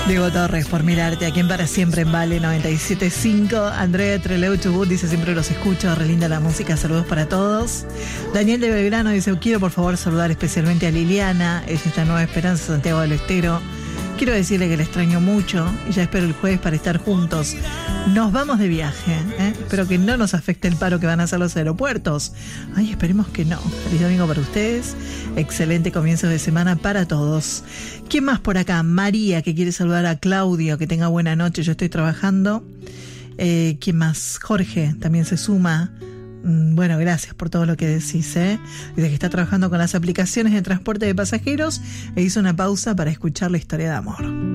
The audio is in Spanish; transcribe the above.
Diego Torres por mirarte, aquí en Para Siempre en Vale 97.5. Andrea Treleu Chubut dice: siempre los escucho, re linda la música, saludos para todos. Daniel de Belgrano dice: quiero por favor saludar especialmente a Liliana, ella está en Nueva Esperanza, Santiago del Estero. Quiero decirle que la extraño mucho y ya espero el jueves para estar juntos. Nos vamos de viaje, espero que no nos afecte el paro que van a hacer los aeropuertos. Ay, esperemos que no. Feliz domingo para ustedes, excelente comienzo de semana para todos. ¿Quién más por acá? María, que quiere saludar a Claudio, que tenga buena noche, yo estoy trabajando. ¿Quién más? Jorge también se suma. Bueno, gracias por todo lo que decís, Dice que está trabajando con las aplicaciones de transporte de pasajeros e hizo una pausa para escuchar la historia de amor.